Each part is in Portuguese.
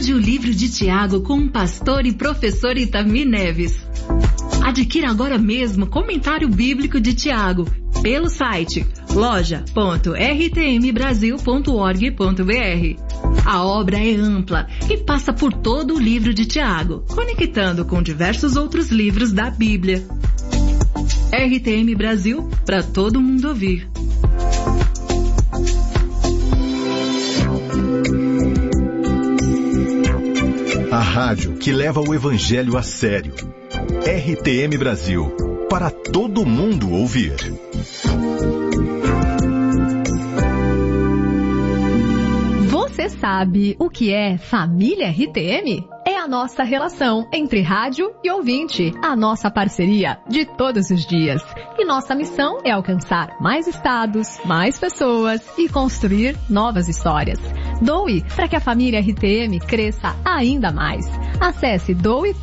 Estude o livro de Tiago com o pastor e professor Itamir Neves. Adquira agora mesmo Comentário Bíblico de Tiago pelo site loja.rtmbrasil.org.br. A obra é ampla e passa por todo o livro de Tiago, conectando com diversos outros livros da Bíblia. RTM Brasil, para todo mundo ouvir. A rádio que leva o evangelho a sério. RTM Brasil, para todo mundo ouvir. Você sabe o que é família RTM? É a nossa relação entre rádio e ouvinte, a nossa parceria de todos os dias. E nossa missão é alcançar mais estados, mais pessoas e construir novas histórias. Doe para que a família RTM cresça ainda mais. Acesse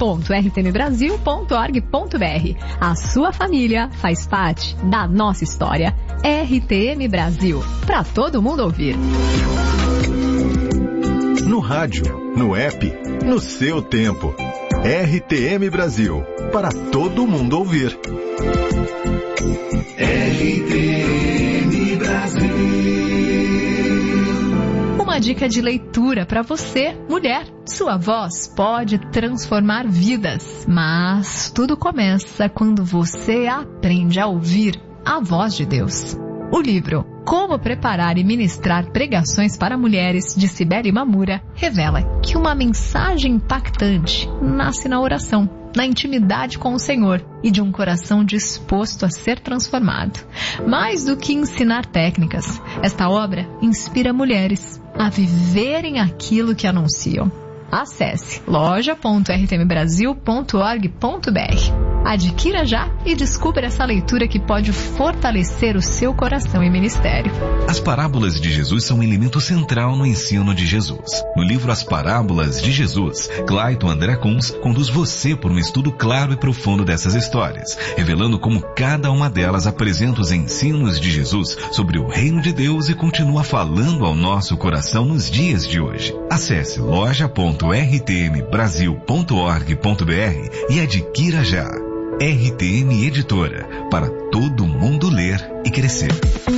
doe.rtmbrasil.org.br. A sua família faz parte da nossa história. RTM Brasil, para todo mundo ouvir. No rádio, no app, no seu tempo. RTM Brasil, para todo mundo ouvir. RTM Brasil. Uma dica de leitura para você, mulher. Sua voz pode transformar vidas, mas tudo começa quando você aprende a ouvir a voz de Deus. O livro Como Preparar e Ministrar Pregações para Mulheres, de Cibele Mamura, revela que uma mensagem impactante nasce na oração, na intimidade com o Senhor e de um coração disposto a ser transformado. Mais do que ensinar técnicas, esta obra inspira mulheres a viverem aquilo que anunciam. Acesse loja.rtmbrasil.org.br. Adquira já e descubra essa leitura que pode fortalecer o seu coração e ministério. As parábolas de Jesus são um elemento central no ensino de Jesus. No livro As Parábolas de Jesus, Clayton André Kunz conduz você por um estudo claro e profundo dessas histórias, revelando como cada uma delas apresenta os ensinos de Jesus sobre o reino de Deus e continua falando ao nosso coração nos dias de hoje. Acesse loja.rtmbrasil.org.br e adquira já. RTM Editora, para todo mundo ler e crescer.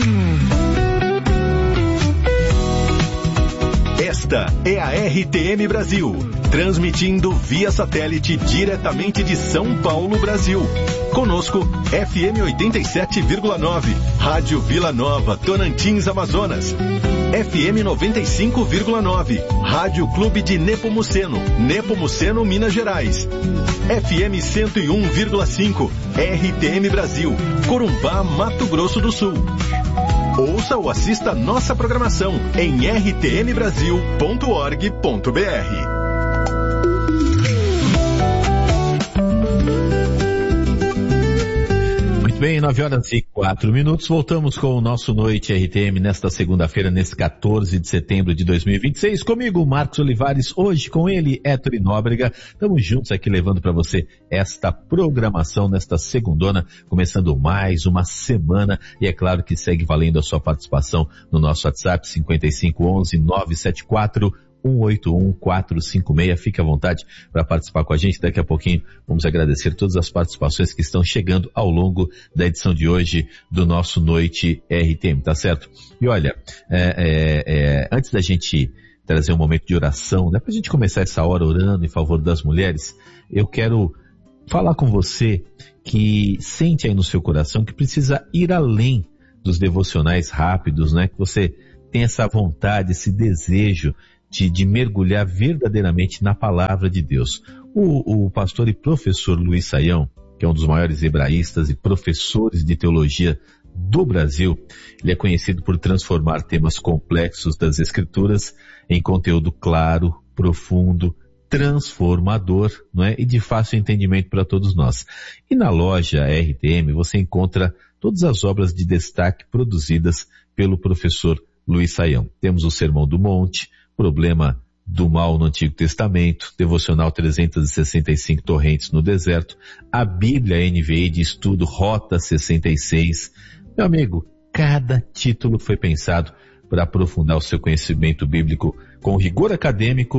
Esta é a RTM Brasil, transmitindo via satélite diretamente de São Paulo, Brasil. Conosco, FM 87,9, Rádio Vila Nova, Tonantins, Amazonas. FM 95,9, Rádio Clube de Nepomuceno, Nepomuceno, Minas Gerais. FM 101,5, RTM Brasil, Corumbá, Mato Grosso do Sul. Ouça ou assista nossa programação em rtmbrasil.org.br. Bem, 9h04, voltamos com o nosso Noite RTM nesta segunda-feira, nesse 14 de setembro de 2026. Comigo, Marcos Olivares, hoje com ele, Héctor Nóbrega. Estamos juntos aqui levando para você esta programação nesta segundona, começando mais uma semana. E é claro que segue valendo a sua participação no nosso WhatsApp 5511-974 181-456. Fique à vontade para participar com a gente. Daqui a pouquinho vamos agradecer todas as participações que estão chegando ao longo da edição de hoje do nosso Noite RTM, tá certo? E olha, antes da gente trazer um momento de oração, né, pra gente começar essa hora orando em favor das mulheres, eu quero falar com você que sente aí no seu coração que precisa ir além dos devocionais rápidos, né? Que você tem essa vontade, esse desejo de mergulhar verdadeiramente na palavra de Deus. O pastor e professor Luiz Saião, que é um dos maiores hebraístas e professores de teologia do Brasil, ele é conhecido por transformar temas complexos das Escrituras em conteúdo claro, profundo, transformador, não é? E de fácil entendimento para todos nós. E na loja RTM você encontra todas as obras de destaque produzidas pelo professor Luiz Saião. Temos o Sermão do Monte, Problema do Mal no Antigo Testamento, Devocional 365 Torrentes no Deserto, a Bíblia NVI de Estudo Rota 66. Meu amigo, cada título foi pensado para aprofundar o seu conhecimento bíblico com rigor acadêmico,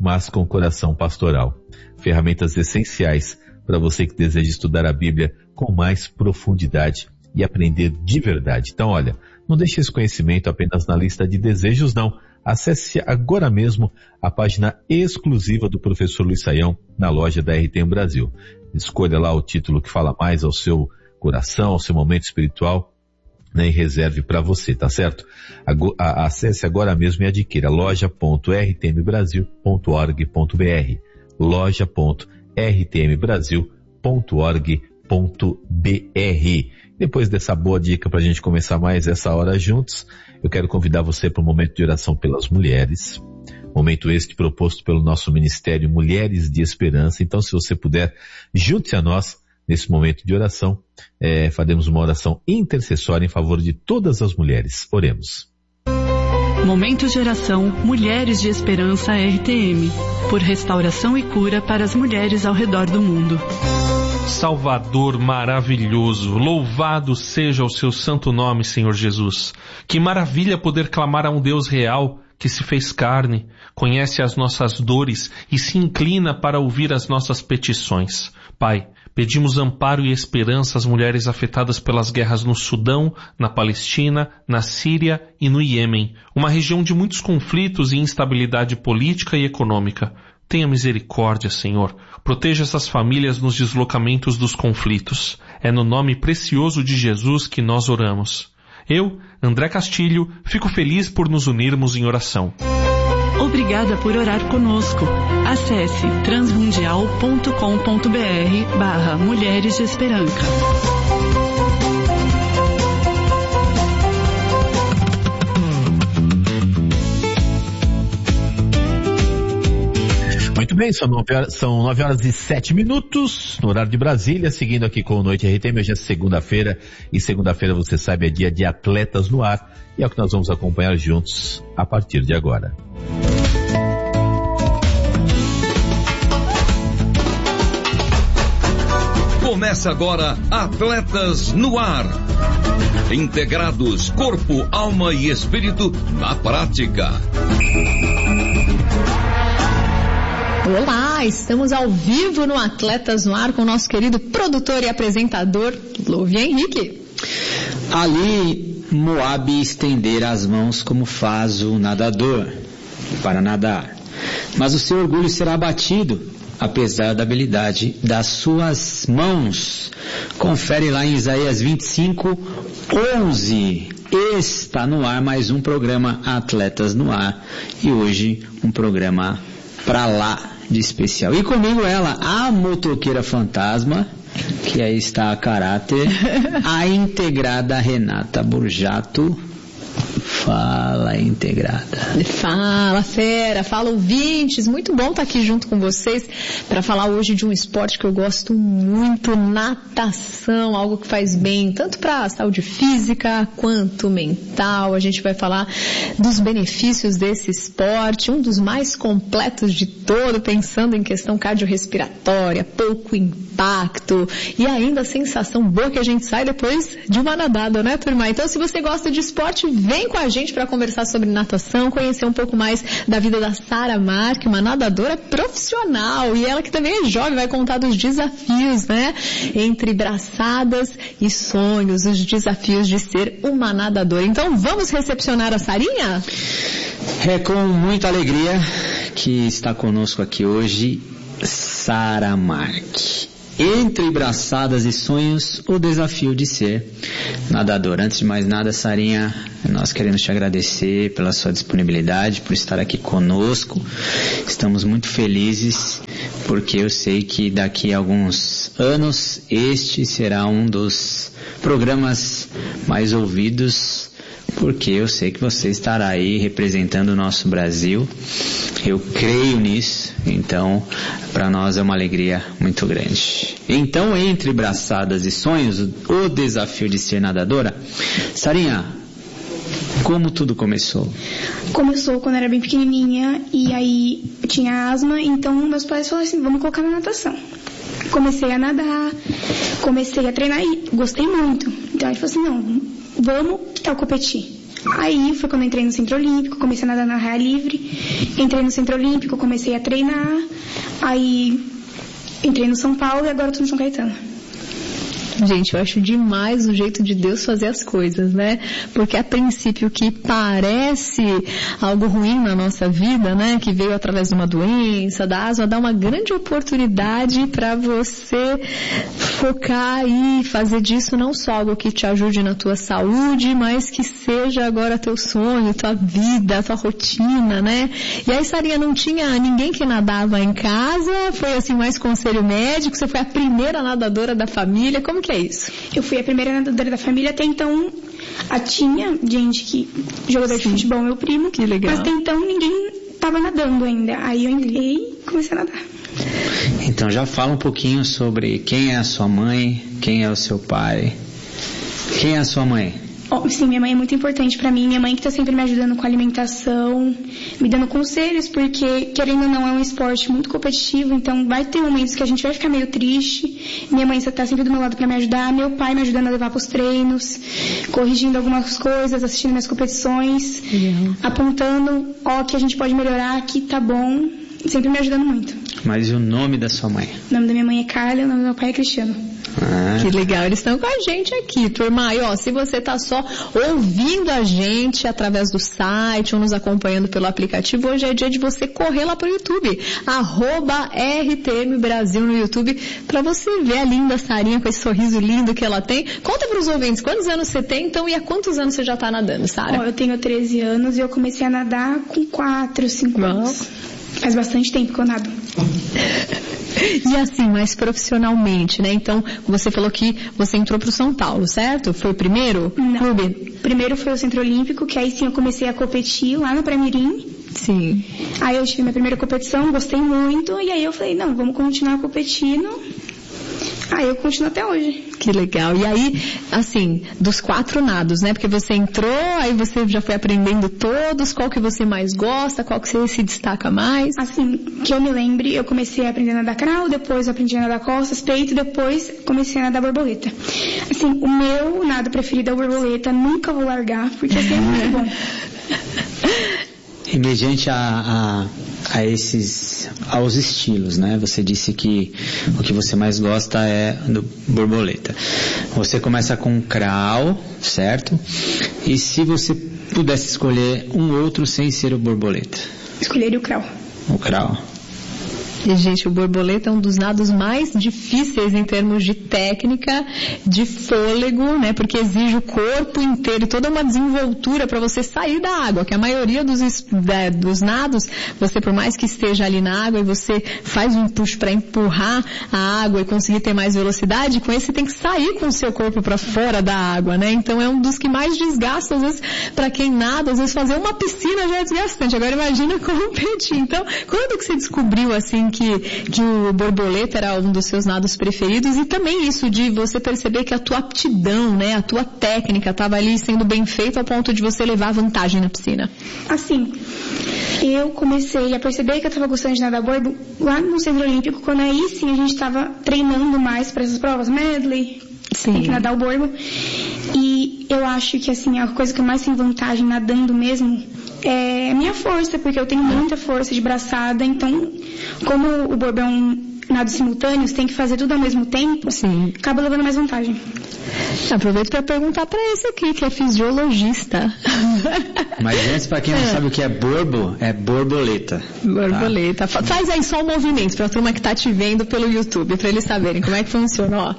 mas com coração pastoral. Ferramentas essenciais para você que deseja estudar a Bíblia com mais profundidade e aprender de verdade. Então, olha, não deixe esse conhecimento apenas na lista de desejos, não. Acesse agora mesmo a página exclusiva do professor Luiz Saião na loja da RTM Brasil. Escolha lá o título que fala mais ao seu coração, ao seu momento espiritual, né, e reserve para você, tá certo? Acesse agora mesmo e adquira loja.rtmbrasil.org.br loja.rtmbrasil.org.br. Depois dessa boa dica para a gente começar mais essa hora juntos, eu quero convidar você para um momento de oração pelas mulheres. Momento este proposto pelo nosso Ministério Mulheres de Esperança. Então, se você puder, junte-se a nós nesse momento de oração. Faremos uma oração intercessória em favor de todas as mulheres. Oremos. Momento de oração Mulheres de Esperança RTM, por restauração e cura para as mulheres ao redor do mundo. Salvador maravilhoso, louvado seja o seu santo nome, Senhor Jesus. Que maravilha poder clamar a um Deus real que se fez carne, conhece as nossas dores e se inclina para ouvir as nossas petições. Pai, pedimos amparo e esperança às mulheres afetadas pelas guerras no Sudão, na Palestina, na Síria e no Iêmen, uma região de muitos conflitos e instabilidade política e econômica. Tenha misericórdia, Senhor. Proteja essas famílias nos deslocamentos dos conflitos. É no nome precioso de Jesus que nós oramos. Eu, André Castilho, fico feliz por nos unirmos em oração. Obrigada por orar conosco. Acesse transmundial.com.br/Mulheres de Esperança. Muito bem, são 9 horas e 7 minutos no horário de Brasília, seguindo aqui com o Noite RTM. Hoje é segunda-feira e segunda-feira, você sabe, é dia de Atletas no Ar, e é o que nós vamos acompanhar juntos a partir de agora. Começa agora Atletas no Ar. Integrados, corpo, alma e espírito na prática. Olá, estamos ao vivo no Atletas no Ar com o nosso querido produtor e apresentador, Louvi Henrique. Ali, Moabe estender as mãos como faz o nadador para nadar, mas o seu orgulho será abatido, apesar da habilidade das suas mãos. Confere lá em Isaías 25:11. Está no ar mais um programa Atletas no Ar, e hoje um programa pra lá de especial. E comigo ela, a motoqueira fantasma, que aí está a caráter, a integrada Renata Borjato. Fala, integrada. Fala, fera, fala, ouvintes. Muito bom estar aqui junto com vocês para falar hoje de um esporte que eu gosto muito, natação, algo que faz bem tanto para a saúde física quanto mental. A gente vai falar dos benefícios desse esporte, um dos mais completos de todo, pensando em questão cardiorrespiratória, pouco impacto e ainda a sensação boa que a gente sai depois de uma nadada, né, turma? Então, se você gosta de esporte, vem com a gente para conversar sobre natação, conhecer um pouco mais da vida da Sara Marque, uma nadadora profissional, e ela que também é jovem, vai contar dos desafios, né? Entre braçadas e sonhos, os desafios de ser uma nadadora. Então, vamos recepcionar a Sarinha? É com muita alegria que está conosco aqui hoje Sara Marque. Entre braçadas e sonhos, o desafio de ser nadador. Antes de mais nada, Sarinha, nós queremos te agradecer pela sua disponibilidade, por estar aqui conosco. Estamos muito felizes, porque eu sei que daqui a alguns anos, este será um dos programas mais ouvidos, porque eu sei que você estará aí representando o nosso Brasil. Eu creio nisso, então para nós é uma alegria muito grande. Então, entre braçadas e sonhos, o desafio de ser nadadora. Sarinha, como tudo começou? Começou quando eu era bem pequenininha, e aí eu tinha asma, então meus pais falaram assim, vamos colocar na natação. Comecei a nadar, comecei a treinar e gostei muito. Então a gente falou assim, não, vamos, que tal competir? Aí foi quando eu entrei no Centro Olímpico, comecei a nadar na raia livre. Entrei no Centro Olímpico, comecei a treinar. Aí entrei no São Paulo e agora eu tô no São Caetano. Gente, eu acho demais o jeito de Deus fazer as coisas, né? Porque a princípio que parece algo ruim na nossa vida, né? Que veio através de uma doença, da asma, dá uma grande oportunidade para você focar e fazer disso não só algo que te ajude na tua saúde, mas que seja agora teu sonho, tua vida, tua rotina, né? E aí, Sarinha, não tinha ninguém que nadava em casa? Foi assim mais conselho médico? Você foi a primeira nadadora da família? Como que é isso? Eu fui a primeira nadadora da família, até então tinha gente que, jogador de futebol, meu primo, que legal. Mas até então ninguém estava nadando ainda. Aí eu entrei e comecei a nadar. Então já fala um pouquinho sobre quem é a sua mãe, quem é o seu pai. Quem é a sua mãe? Sim, minha mãe é muito importante pra mim. Minha mãe que tá sempre me ajudando com a alimentação, me dando conselhos, porque, querendo ou não, é um esporte muito competitivo, então vai ter momentos que a gente vai ficar meio triste. Minha mãe tá sempre do meu lado pra me ajudar, meu pai me ajudando a levar pros treinos, corrigindo algumas coisas, assistindo minhas competições, apontando, que a gente pode melhorar, que tá bom, sempre me ajudando muito. Mas e o nome da sua mãe? O nome da minha mãe é Carla, o nome do meu pai é Cristiano. Que legal, eles estão com a gente aqui, turma. E se você está só ouvindo a gente através do site ou nos acompanhando pelo aplicativo, hoje é dia de você correr lá pro YouTube, @RTM Brasil no YouTube, para você ver a linda Sarinha com esse sorriso lindo que ela tem. Conta para os ouvintes, quantos anos você tem, então, e há quantos anos você já está nadando, Sara? Eu tenho 13 anos e eu comecei a nadar com 4, 5 anos. Faz bastante tempo que eu nado. E assim, mais profissionalmente, né? Então, você falou que você entrou pro São Paulo, certo? Foi o primeiro clube? Primeiro foi o Centro Olímpico, que aí sim eu comecei a competir lá no Pré-Mirim. Sim. Aí eu tive minha primeira competição, gostei muito, e aí eu falei, não, vamos continuar competindo. Aí eu continuo até hoje. Que legal. E aí, assim, dos 4 nados, né? Porque você entrou, aí você já foi aprendendo todos, qual que você mais gosta, qual que você se destaca mais? Assim, que eu me lembre, eu comecei a aprender a nadar crawl, depois eu aprendi a nadar costas, peito, depois comecei a nadar borboleta. Assim, o meu nado preferido é o borboleta, nunca vou largar, porque assim é muito bom. E mediante aos estilos, né? Você disse que o que você mais gosta é do borboleta. Você começa com crawl, certo? E se você pudesse escolher um outro sem ser o borboleta? Escolheria o crawl. O crawl. E, gente, o borboleta é um dos nados mais difíceis em termos de técnica, de fôlego, né? Porque exige o corpo inteiro e toda uma desenvoltura para você sair da água, que a maioria dos nados, você por mais que esteja ali na água e você faz um push para empurrar a água e conseguir ter mais velocidade, com esse você tem que sair com o seu corpo para fora da água, né? Então é um dos que mais desgasta, às vezes, para quem nada, às vezes fazer uma piscina já é desgastante. Agora imagina competir. Então, quando que você descobriu, assim, que o borboleta era um dos seus nados preferidos, e também isso de você perceber que a tua aptidão, né, a tua técnica estava ali sendo bem feita ao ponto de você levar vantagem na piscina? Assim, eu comecei a perceber que eu estava gostando de nadar borbo lá no Centro Olímpico, quando aí sim a gente estava treinando mais para essas provas, medley, tem que nadar o borbo, e eu acho que assim, a coisa que eu mais tenho vantagem nadando mesmo é minha força, porque eu tenho muita força de braçada, então, como o borbo é um nado simultâneo, você tem que fazer tudo ao mesmo tempo, acaba levando mais vantagem. Aproveito para perguntar para esse aqui, que é fisiologista. Mas antes, para quem não sabe o que é borbo, é borboleta. Borboleta. Tá? Faz aí só um movimento para a turma que está te vendo pelo YouTube, para eles saberem como é que funciona, ó.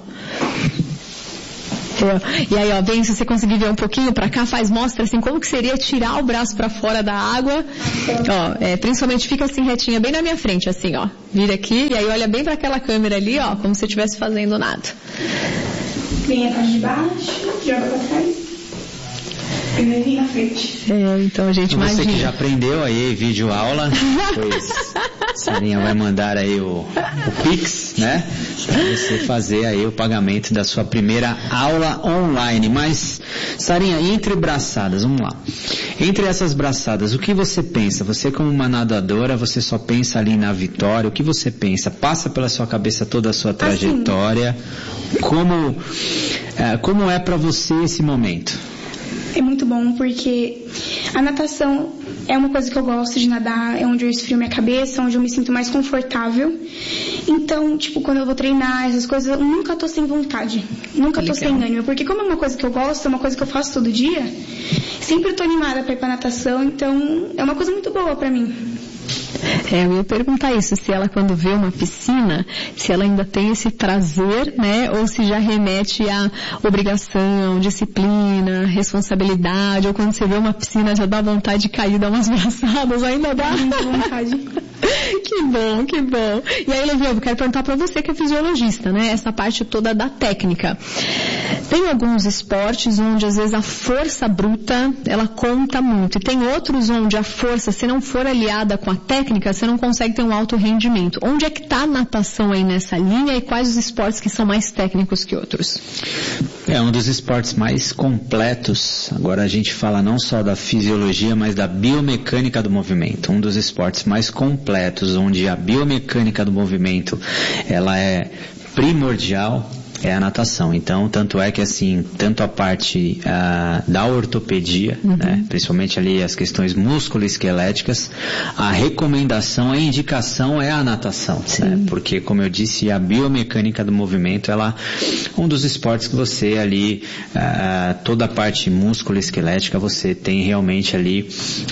E aí, ó, bem, se você conseguir ver um pouquinho pra cá, mostra assim como que seria tirar o braço pra fora da água. Ó, principalmente fica assim retinha, bem na minha frente, assim, ó. Vira aqui e aí olha bem pra aquela câmera ali, ó, como se você estivesse fazendo nada. Vem a parte de baixo, joga pra trás. E vem na frente. Então, gente, imagina. Você que já aprendeu aí, vídeo aula, pois Sarinha vai mandar aí o Pix, né? Pra você fazer aí o pagamento da sua primeira aula online. Mas, Sarinha, entre braçadas, vamos lá. Entre essas braçadas, o que você pensa? Você como uma nadadora, você só pensa ali na vitória? O que você pensa? Passa pela sua cabeça toda a sua trajetória? Como é pra você esse momento? É muito bom, porque a natação é uma coisa que eu gosto de nadar, é onde eu esfrio minha cabeça, onde eu me sinto mais confortável. Então, tipo, quando eu vou treinar, essas coisas, eu nunca tô sem vontade, nunca tô sem ânimo, porque como é uma coisa que eu gosto, é uma coisa que eu faço todo dia, sempre tô animada pra ir pra natação, então é uma coisa muito boa pra mim. Eu ia perguntar isso, se ela quando vê uma piscina, se ela ainda tem esse prazer, né, ou se já remete à obrigação, disciplina, responsabilidade, ou quando você vê uma piscina já dá vontade de cair, dar umas braçadas, ainda dá vontade. Que bom, que bom. E aí, Levi, eu quero perguntar pra você que é fisiologista, né, essa parte toda da técnica. Tem alguns esportes onde às vezes a força bruta, ela conta muito, e tem outros onde a força, se não for aliada com a técnica, você não consegue ter um alto rendimento. Onde é que está a natação aí nessa linha e quais os esportes que são mais técnicos que outros? É um dos esportes mais completos. Agora a gente fala não só da fisiologia, mas da biomecânica do movimento. Um dos esportes mais completos, onde a biomecânica do movimento ela é primordial, é a natação. Então, tanto é que assim, tanto a parte da ortopedia, né, principalmente ali as questões músculo-esqueléticas, a recomendação, a indicação é a natação, né, porque como eu disse, a biomecânica do movimento, ela um dos esportes que você ali, toda a parte músculo-esquelética, você tem realmente ali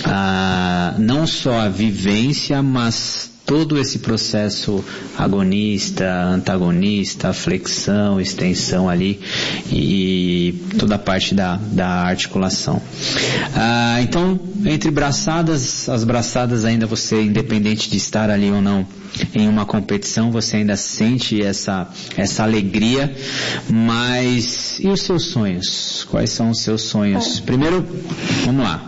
não só a vivência, mas todo esse processo agonista, antagonista, flexão, extensão ali e toda a parte da articulação. Então, entre braçadas, as braçadas ainda você, independente de estar ali ou não em uma competição, você ainda sente essa alegria, mas e os seus sonhos? Quais são os seus sonhos? Primeiro, vamos lá.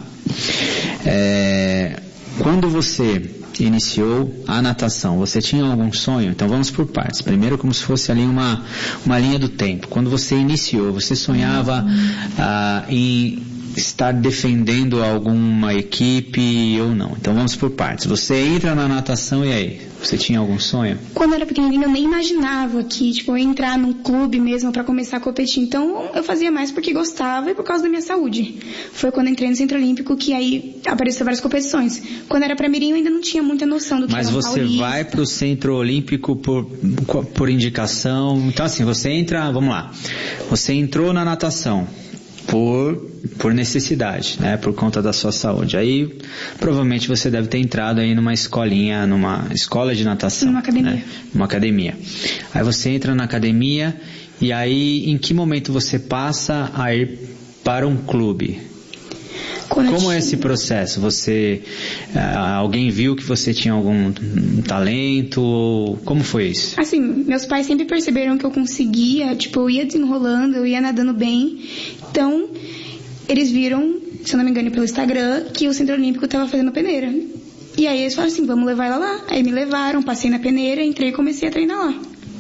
Quando você iniciou a natação, você tinha algum sonho? Então vamos por partes. Primeiro, como se fosse ali uma linha do tempo. Quando você iniciou, você sonhava em estar defendendo alguma equipe ou não? Então vamos por partes. Você entra na natação e aí? Você tinha algum sonho? Quando eu era pequenininha, eu nem imaginava que, eu ia entrar num clube mesmo pra começar a competir. Então, eu fazia mais porque gostava e por causa da minha saúde. Foi quando eu entrei no Centro Olímpico que aí apareceu várias competições. Quando era pra mirim, eu ainda não tinha muita noção do que era Mas você vai pro Centro Olímpico por indicação. Então, assim, você entra, vamos lá. Você entrou na natação por necessidade, né, por conta da sua saúde. Aí, provavelmente você deve ter entrado aí numa escolinha, numa escola de natação. Numa academia. Né? Uma academia. Aí você entra na academia e aí, em que momento você passa a ir para um clube? Como é esse processo? Alguém viu que você tinha algum talento? Como foi isso? Assim, meus pais sempre perceberam que eu conseguia, eu ia desenrolando, eu ia nadando bem. Então, eles viram, se eu não me engano pelo Instagram, que o Centro Olímpico estava fazendo peneira. E aí eles falaram assim, vamos levar ela lá. Aí me levaram, passei na peneira, entrei e comecei a treinar lá.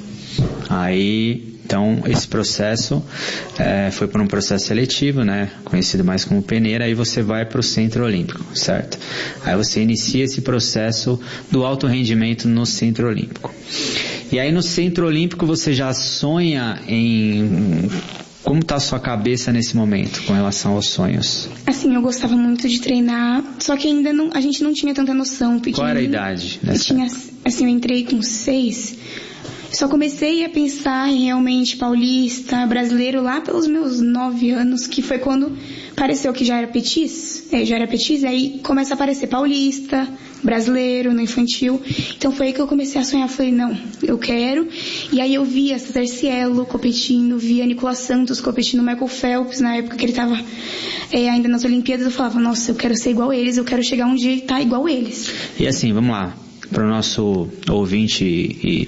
Então, esse processo foi por um processo seletivo, né, conhecido mais como peneira, aí você vai para o Centro Olímpico, certo? Aí você inicia esse processo do alto rendimento no Centro Olímpico. E aí no Centro Olímpico você já sonha em... Como está a sua cabeça nesse momento com relação aos sonhos? Assim, eu gostava muito de treinar, só que ainda a gente não tinha tanta noção. Qual era a idade? Eu entrei com 6... Só comecei a pensar em realmente paulista, brasileiro, lá pelos meus 9 anos, que foi quando pareceu que já era petis. Aí começa a aparecer paulista, brasileiro, no infantil. Então foi aí que eu comecei a sonhar. Falei, não, eu quero. E aí eu via César Cielo competindo, via Nicolas Santos competindo, Michael Phelps, na época que ele estava ainda nas Olimpíadas. Eu falava, nossa, eu quero ser igual eles, eu quero chegar um dia e estar igual eles. E assim, vamos lá, para o nosso ouvinte e